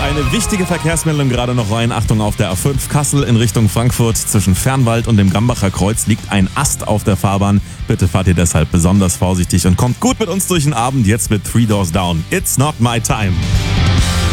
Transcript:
Eine wichtige Verkehrsmeldung gerade noch rein. Achtung, auf der A5 Kassel in Richtung Frankfurt zwischen Fernwald und dem Gambacher Kreuz liegt ein Ast auf der Fahrbahn. Bitte fahrt ihr deshalb besonders vorsichtig und kommt gut mit uns durch den Abend. Jetzt mit Three Doors Down. It's not my time.